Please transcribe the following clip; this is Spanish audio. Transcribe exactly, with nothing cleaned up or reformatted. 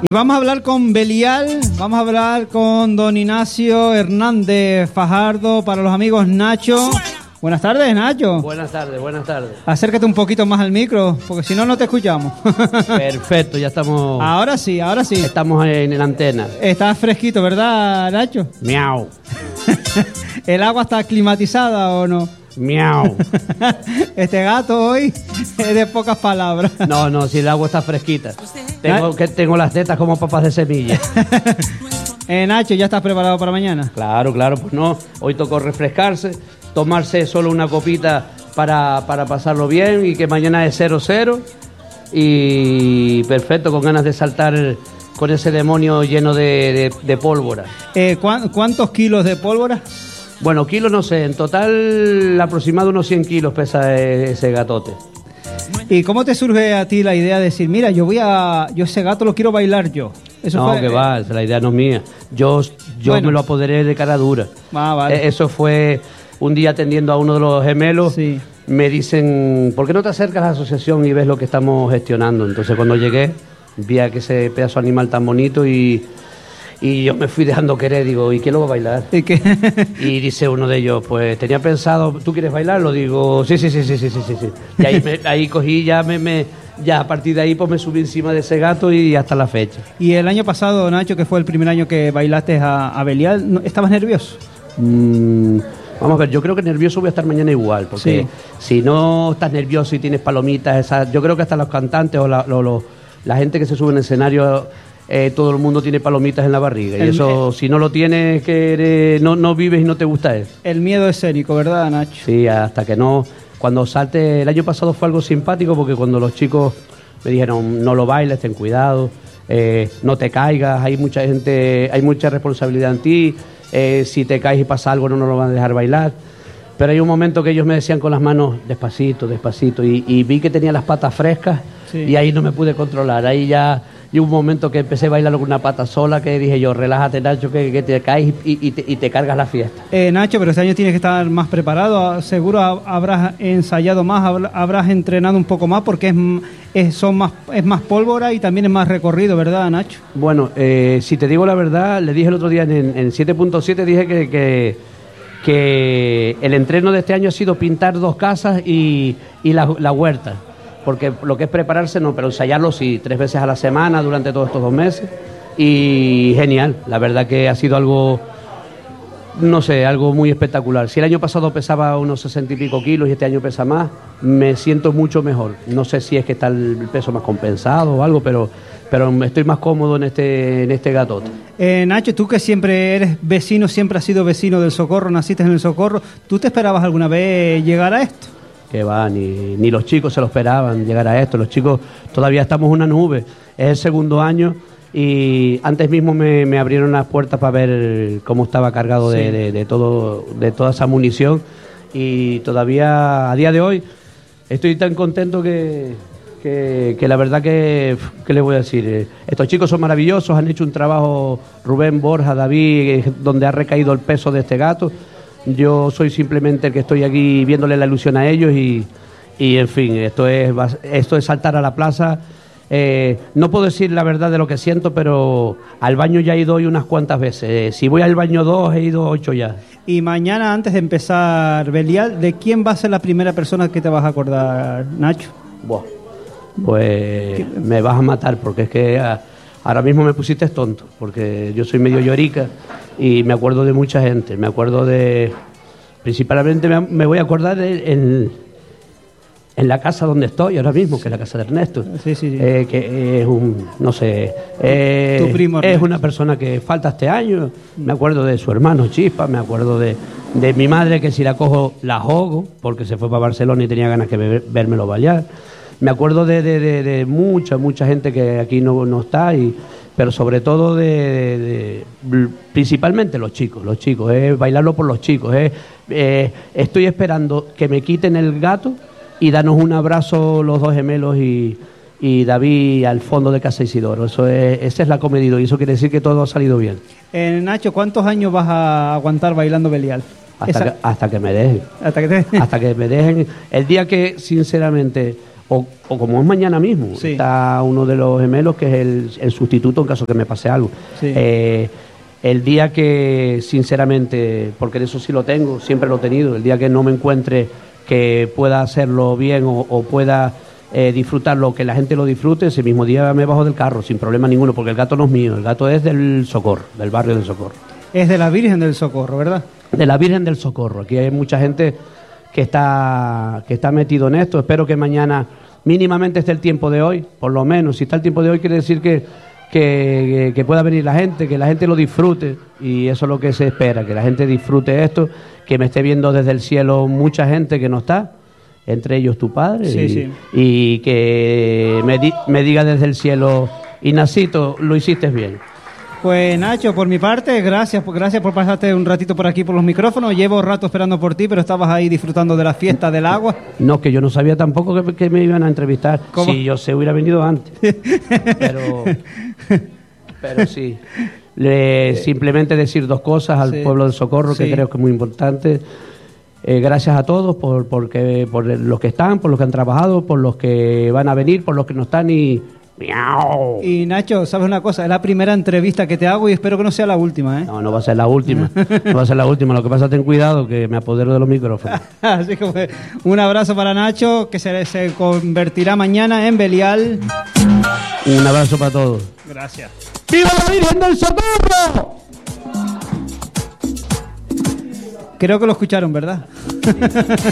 Y vamos a hablar con Belial, vamos a hablar con don Ignacio Hernández Fajardo, para los amigos Nacho. Buenas tardes, Nacho. Buenas tardes, buenas tardes. Acércate un poquito más al micro, porque si no, no te escuchamos. Perfecto, ya estamos... Ahora sí, ahora sí. Estamos en la antena. Estás fresquito, ¿verdad, Nacho? Miau. ¿El agua está climatizada o no? Miau. Este gato hoy es de pocas palabras. No, no, si el agua está fresquita. Tengo, que, tengo las tetas como papas de semilla. eh, Nacho, ¿ya estás preparado para mañana? Claro, claro, pues no. Hoy tocó refrescarse, tomarse solo una copita para, para pasarlo bien y que mañana es cero cero. Y perfecto, con ganas de saltar el, con ese demonio lleno de, de, de pólvora. Eh, ¿cu- ¿Cuántos kilos de pólvora? Bueno, kilos no sé, en total aproximado unos cien kilos pesa ese gatote. ¿Y cómo te surge a ti la idea de decir, mira, yo voy a, yo ese gato lo quiero bailar yo? Eso no, fue, que eh, va, la idea no es mía. Yo, yo bueno. me lo apoderé de cara dura. Ah, vale. Eh, Eso fue un día atendiendo a uno de los gemelos. Sí. Me dicen, ¿por qué no te acercas a la asociación y ves lo que estamos gestionando? Entonces cuando llegué, vi a que ese pedazo de animal tan bonito y... Y yo me fui dejando querer, digo, ¿y quién lo va a bailar? ¿Y qué? Y dice uno de ellos, pues tenía pensado, ¿tú quieres bailarlo? Digo, sí, sí, sí, sí, sí, sí, sí. sí. Y ahí, me, ahí cogí, ya me, me, ya a partir de ahí pues me subí encima de ese gato y hasta la fecha. Y el año pasado, Nacho, que fue el primer año que bailaste a, a Belial, ¿no- ¿estabas nervioso? Mm, vamos a ver, yo creo que nervioso voy a estar mañana igual, porque Sí. si no estás nervioso y tienes palomitas, esas, yo creo que hasta los cantantes o la, lo, lo, la gente que se sube en el escenario... Eh, todo el mundo tiene palomitas en la barriga El- y eso, si no lo tienes, que eres, no, no vives y no te gusta eso. El miedo escénico, ¿verdad, Nacho? Sí, hasta que no, cuando salte, el año pasado fue algo simpático porque cuando los chicos me dijeron, no lo bailes, ten cuidado, eh, no te caigas, hay mucha gente, hay mucha responsabilidad en ti, eh, si te caes y pasa algo no nos lo van a dejar bailar. Pero hay un momento que ellos me decían con las manos, despacito, despacito, y, y vi que tenía las patas frescas. Sí. Y ahí no me pude controlar, ahí ya... Y un momento que empecé a bailar con una pata sola, que dije yo, relájate, Nacho, que, que te caes y, y, te, y te cargas la fiesta. Eh, Nacho, pero este año tienes que estar más preparado. Seguro habrás ensayado más, habrás entrenado un poco más, porque es, es, son más, es más pólvora y también es más recorrido, ¿verdad, Nacho? Bueno, eh, si te digo la verdad, le dije el otro día en, en siete punto siete, dije que, que, que el entreno de este año ha sido pintar dos casas y, y la, la huerta. Porque lo que es prepararse no, pero ensayarlo sí, tres veces a la semana durante todos estos dos meses. Y genial, la verdad que ha sido algo, no sé, algo muy espectacular. Si el año pasado pesaba unos sesenta y pico kilos y este año pesa más, me siento mucho mejor. No sé si es que está el peso más compensado o algo, pero, pero estoy más cómodo en este, en este gatote. Eh, Nacho, tú que siempre eres vecino, siempre has sido vecino del Socorro, naciste en el Socorro, ¿tú te esperabas alguna vez llegar a esto? Que va, ni, ni los chicos se lo esperaban llegar a esto. Los chicos todavía estamos en una nube. Es el segundo año y antes mismo me, me abrieron las puertas para ver cómo estaba cargado de, sí. de, de, todo, de toda esa munición. Y todavía, a día de hoy, estoy tan contento que, que, que la verdad que, ¿qué les voy a decir? Estos chicos son maravillosos, han hecho un trabajo, Rubén, Borja, David, donde ha recaído el peso de este gato. Yo soy simplemente el que estoy aquí viéndole la ilusión a ellos y, y en fin, esto es, esto es saltar a la plaza. Eh, no puedo decir la verdad de lo que siento, pero al baño ya he ido hoy unas cuantas veces. Eh, si voy al baño dos, he ido ocho ya. Y mañana, antes de empezar Belial, ¿de quién va a ser la primera persona que te vas a acordar, Nacho? Buah, pues ¿Qué? Me vas a matar, porque es que a, ahora mismo me pusiste tonto, porque yo soy medio llorica. Y me acuerdo de mucha gente, me acuerdo de... Principalmente me, me voy a acordar de, en, en la casa donde estoy ahora mismo, que es la casa de Ernesto. Sí, sí, sí. Eh, que es un, no sé... Eh, tu primo es Ernesto. Una persona que falta este año. Me acuerdo de su hermano Chispa, me acuerdo de, de mi madre, que si la cojo la jogo, porque se fue para Barcelona y tenía ganas de ver, vérmelo bailar. Me acuerdo de, de, de, de mucha, mucha gente que aquí no, no está y... pero sobre todo de, de, de principalmente los chicos, los chicos, es bailarlo por los chicos, es, eh, estoy esperando que me quiten el gato y danos un abrazo los dos gemelos y, y David al fondo de Casa Isidoro. Eso es, esa es la comedida y eso quiere decir que todo ha salido bien. Eh, Nacho, ¿cuántos años vas a aguantar bailando Belial? Hasta, Esa... que, hasta que me dejen. Hasta que te... hasta que me dejen. El día que, sinceramente, o, o como es mañana mismo, sí. está uno de los gemelos que es el, el sustituto en caso que me pase algo. Sí. Eh, el día que, sinceramente, porque de eso sí lo tengo, siempre lo he tenido, el día que no me encuentre que pueda hacerlo bien o, o pueda eh, disfrutarlo, que la gente lo disfrute, ese mismo día me bajo del carro sin problema ninguno, porque el gato no es mío, el gato es del Socorro, del barrio del Socorro. Es de la Virgen del Socorro, ¿verdad? De la Virgen del Socorro. Aquí hay mucha gente que está, que está metido en esto. Espero que mañana mínimamente esté el tiempo de hoy, por lo menos. Si está el tiempo de hoy quiere decir que, que, que pueda venir la gente, que la gente lo disfrute, y eso es lo que se espera, que la gente disfrute esto, que me esté viendo desde el cielo mucha gente que no está, entre ellos tu padre, sí, y, sí. y que me, di, me diga desde el cielo, Ignacito, lo hiciste bien. Pues Nacho, por mi parte, gracias, gracias por pasarte un ratito por aquí por los micrófonos. Llevo rato esperando por ti, pero estabas ahí disfrutando de la fiesta del agua. No, que yo no sabía tampoco que, que me iban a entrevistar. ¿Cómo? Si yo se hubiera venido antes. Pero, pero sí. Le, simplemente decir dos cosas al sí. pueblo del Socorro, que sí. creo que es muy importante. Eh, gracias a todos por, porque, por los que están, por los que han trabajado, por los que van a venir, por los que no están y... ¡Miau! Y Nacho, ¿sabes una cosa? Es la primera entrevista que te hago y espero que no sea la última, ¿eh? No, no va a ser la última. No va a ser la última. Lo que pasa, ten cuidado, que me apodero de los micrófonos. Así que pues, un abrazo para Nacho, que se, se convertirá mañana en Belial. Un abrazo para todos. Gracias. ¡Viva la Virgen del Socorro! Creo que lo escucharon, ¿verdad?